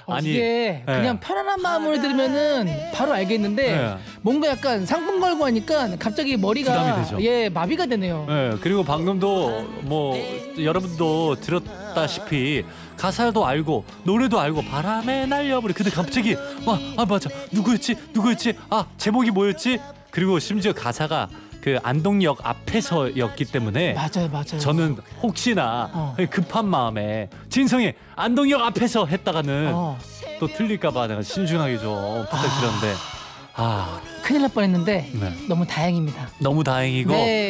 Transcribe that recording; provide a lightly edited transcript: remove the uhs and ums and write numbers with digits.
아니 이게 그냥 편안한 마음으로 들으면은 바로 알겠는데 뭔가 약간 상품 걸고 하니까 갑자기 머리가 부담이 되죠. 마비가 되네요. 그리고 방금도 뭐 여러분도 들었다시피 가사도 알고 노래도 알고 바람에 날려버려. 근데 갑자기 맞아 누구였지 제목이 뭐였지? 그리고 심지어 가사가 그 안동역 앞에서였기 때문에 맞아요. 저는 혹시나 급한 마음에 진성이 안동역 앞에서 했다가는 또 틀릴까봐 내가 신중하게 좀 부탁드렸는데 큰일 날 뻔했는데 네. 너무 다행입니다. 너무 다행이고 네.